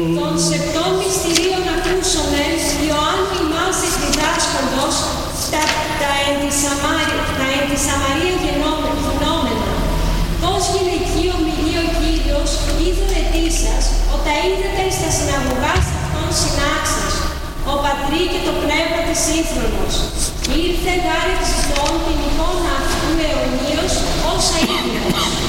Των σεπτών μυστηρίων ακούσομεν Ιωάννου ημάς εκδιδάσκοντος τα εν τη Σαμαρία γινόμενα. Πώς γυναική ομιλεί ο Κύριος, είδωρ ετήσας, οτα είδατε εις τα συναγωγάς αυτών συνάξας, ο Πατρί και το Πνεύμα της σύγχρονος.